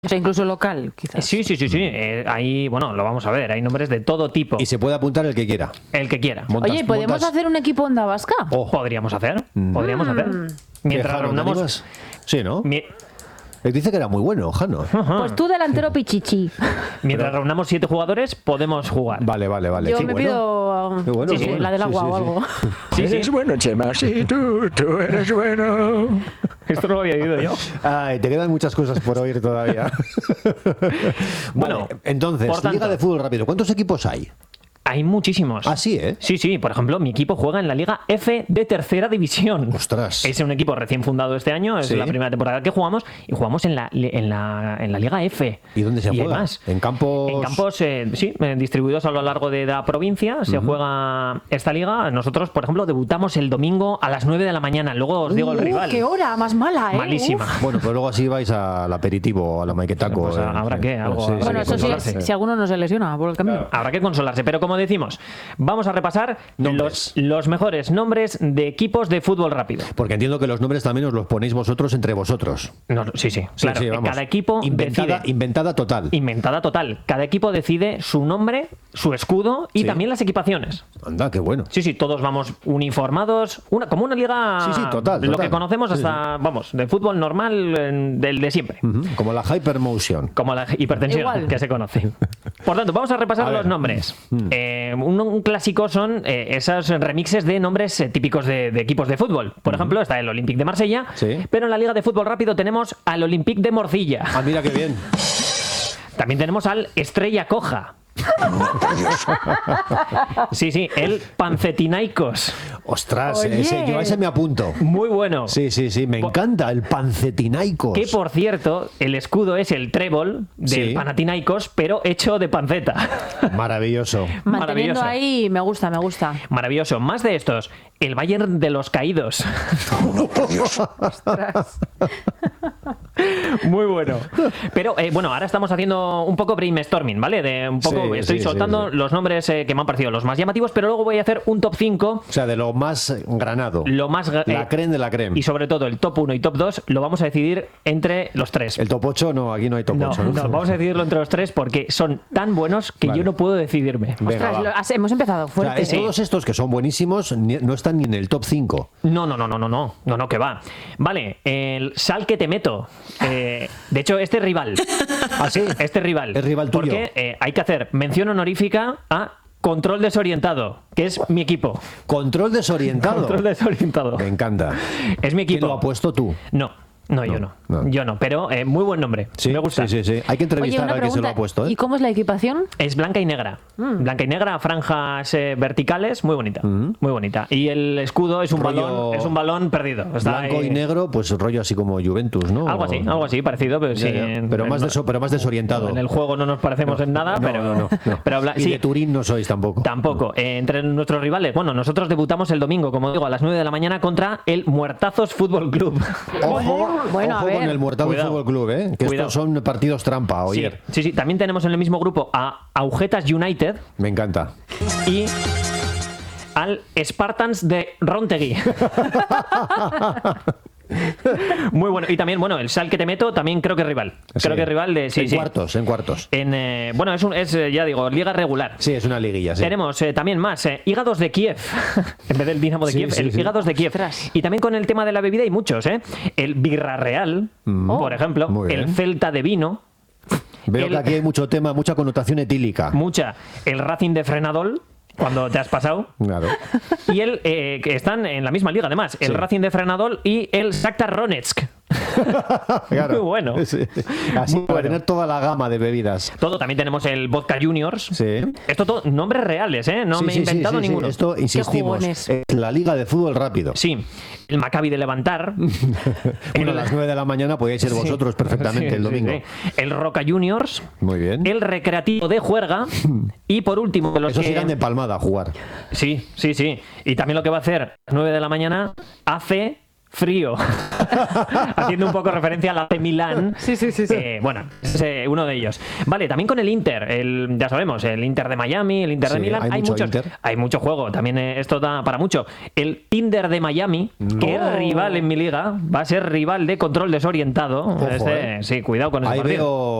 O sea, incluso local, quizás. Sí. Ahí, bueno, lo vamos a ver. Hay nombres de todo tipo. Y se puede apuntar el que quiera. El que quiera. Oye, ¿podemos hacer un equipo Onda Vasca? Podríamos hacer. Mientras Jano, reunamos... ¿te animas? Sí, ¿no? Dice que era muy bueno, Jano. Pues tú delantero pichichi. Mientras reunamos 7 jugadores, podemos jugar. Vale. Yo Sí, me bueno. pido Qué bueno, sí, qué bueno. la del agua o algo. Eres bueno, Chema, sí, tú eres bueno. Esto no lo había oído yo. Ay, te quedan muchas cosas por oír todavía. Bueno, entonces, por tanto, Liga de Fútbol Rápido. ¿Cuántos equipos hay? Hay muchísimos. Ah, sí, ¿eh? Sí. Por ejemplo, mi equipo juega en la Liga F de tercera división. Ostras. Es un equipo recién fundado este año. Es la primera temporada que jugamos. Y jugamos en la Liga F. ¿Y dónde se juega? Además, ¿En campos? En campos, distribuidos a lo largo de la provincia. Se juega esta liga. Nosotros, por ejemplo, debutamos el domingo a las 9 de la mañana. Luego os digo el rival. ¡Qué hora! Más mala, ¿eh? Malísima. Bueno, pero luego así vais al aperitivo, a la maiquetaco. Pues habrá que algo. Sí, Bueno, eso sí, consolarse. si alguno no se lesiona por el camino. Habrá que consolarse, pero como decimos, vamos a repasar los mejores nombres de equipos de fútbol rápido. Porque entiendo que los nombres también os los ponéis vosotros entre vosotros. No, sí, claro. vamos. Cada equipo decide. Inventada total. Inventada total. Cada equipo decide su nombre, su escudo y también las equipaciones. Anda, qué bueno. Sí, todos vamos uniformados, como una liga. Sí, total. Lo que conocemos hasta, de fútbol normal, del de siempre. Como la Hypermotion. Como la hipertensión, Igual. que se conoce. Por tanto, vamos a repasar los nombres. Un clásico son esos remixes de nombres típicos de equipos de fútbol. Por ejemplo, está el Olympique de Marsella, pero en la Liga de Fútbol Rápido tenemos al Olympique de Morcilla. Ah, mira qué bien. También tenemos al Estrella Coja. Sí, el Pancetinaikos. Ostras, Oye. yo a ese me apunto. Muy bueno. Sí, me encanta el Pancetinaikos. Que, por cierto, el escudo es el trébol del Panathinaikos, pero hecho de panceta. Maravilloso. Manteniendo Maravilloso. ahí, me gusta. Maravilloso. Más de estos, el Bayern de los Caídos. Muy bueno. Pero ahora estamos haciendo un poco brainstorming, ¿vale? Estoy soltando los nombres que me han parecido los más llamativos, pero luego voy a hacer un top 5. O sea, de lo más granado. La creme de la creme. Y sobre todo el top 1 y top 2 lo vamos a decidir entre los 3. El top 8 no, aquí no hay top 8. No, vamos a decidirlo entre los 3 porque son tan buenos que yo no puedo decidirme. Venga, Ostras, hemos empezado fuerte. O sea, todos estos que son buenísimos no están ni en el top 5. No, que va. Vale, el Sal que te meto. De hecho, este es rival. ¿Ah, sí? Este es rival. Es rival tuyo. Porque hay que hacer mención honorífica a Control Desorientado, que es mi equipo. Control Desorientado. Control Desorientado. Me encanta. Es mi equipo. ¿Quién lo ha puesto tú? Yo no, pero muy buen nombre. Sí, me gusta. Sí. Hay que entrevistar Oye, al que se lo ha puesto. ¿Y cómo es la equipación? Es blanca y negra. Blanca y negra, franjas verticales, muy bonita. Muy bonita. Y el escudo es un balón perdido. Está blanco ahí. y negro, pues rollo así como Juventus, ¿no? Algo así, parecido, pero sí. Pero más desorientado. En el juego no nos parecemos en nada, pero Y de Turín no sois tampoco. Tampoco. Entre nuestros rivales, nosotros debutamos el domingo, como digo, a las 9 de la mañana contra el Muertazos Fútbol Club. Ojo a ver. con el Muertazos Fútbol Club, que estos son partidos trampa, oye. Sí. También tenemos en el mismo grupo a Agujetas United. Me encanta. Y al Spartans de Rontegui. Muy bueno. Y también, el Sal que te meto, también creo que es rival. Creo que es rival de... En cuartos. Es ya digo, liga regular. Sí, es una liguilla, sí. Tenemos también más Hígados de Kiev. En vez del Dinamo de Kiev, Hígados de Kiev. Y también con el tema de la bebida hay muchos, El Birra Real, por ejemplo. El Celta de Vino. Veo que aquí hay mucho tema, mucha connotación etílica. El Racing de Frenadol. Cuando te has pasado. Claro. Y que están en la misma liga, además. El Racing de Frenadol y el Shakhtar Donetsk. Claro. Muy bueno. Sí. Así Muy para bueno. tener toda la gama de bebidas. También tenemos el Vodka Juniors. Sí. Esto todo nombres reales, No me he inventado ninguno. Esto, insistimos, es la Liga de Fútbol Rápido. Sí. El Maccabi de Levantar. A las 9 de la mañana podéis ser vosotros perfectamente el domingo. El Roca Juniors. Muy bien. El Recreativo de Juerga. Y por último, Esos irán de Palmada a jugar. Sí. Y también lo que va a hacer a las 9 de la mañana, AC frío. Haciendo un poco referencia al AC Milán. Sí. Bueno, es uno de ellos. Vale, también con el Inter. Ya sabemos, el Inter de Miami, el Inter de Milán. Hay mucho juego. También esto da para mucho. El Tinder de Miami, que es rival en mi liga, va a ser rival de Control Desorientado. Ojo, Sí, cuidado con ese ahí partido. veo